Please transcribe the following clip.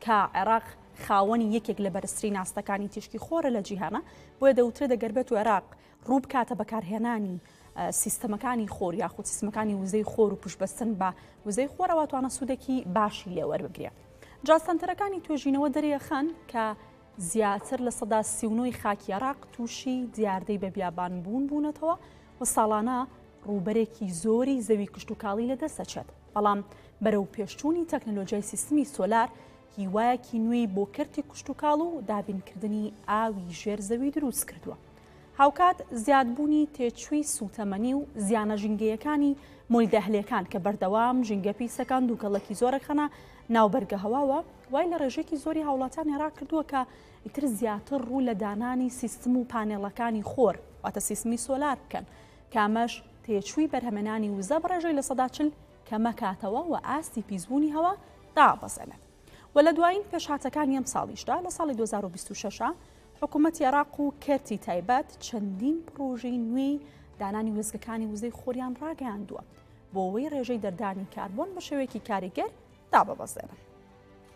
کە عێراق خاوەنی یەکێک لە بەرزترین ئاستەکانی تیشکی خۆرە لە جیهانە بۆیە دەوترێت دەگەربێت و عێراق ڕوو بکاتە بەکارهێنانی سیستەمەکانی خۆر یاخود سیستەمەکانی وزەی خۆر و پشتبەستن بە وزەی خۆرەوە توانە سوودێکی باشی لێ وەربگرێت. جاستەنتەرەکانی توێژینەوە دەرێخەن کە زیاتر لە 39% خاکی عێراق تووشی دیاردەی بە بیابانبوون بوونەتەوە و ساڵانە ڕووبەرێکی زۆری زەوی کشتتوکاڵی لەدەستەچێت. بەڵام بەرەو پێشچوونی تەکنەلۆژیای سیستمی سۆلار هیوایەکی نوێی بۆ کەرتی کشتتوکاڵ و دابینکردنی ئاوی ژێر زەوی دروست کردووە. هاوکات زیادبوونی تێچووی سوتەمەنی و زیانە ژینگەیەکانی مۆیدەهلەکان کە بەردەوام ژینگە پیسەکان دووگەڵێکی زۆرەخەنە ناوبەرگە هەواوە وای لە ڕێژێکی زۆری هاوڵاتیان عێراق کردووە کە ئیتر زیاتر ڕوو لە دانانی سیستم و پانێڵەکانی خۆر واتە سیستمی سۆلار بکەن کامەش تێچووی بەرهەمێنانی وزە بەڕێژەی لە 40% کەمەکاتەوە و ئاستی پیسبوونی هەوا دابەزێنێت. و لە دوایین پێشهاتەکانی ئەم ساڵیشدا لە ساڵی 2026 حکوومەتی عێراق و کەرتی تایبەت چەندین پرۆژەی نوێی دانانی وێستگەکانی وزەی خۆریان ڕاگەیاندووە بۆ ئەوەی ڕێژەی دەردانی کاربۆن بە شێوەیەکی کاریگەر دابەزێنن.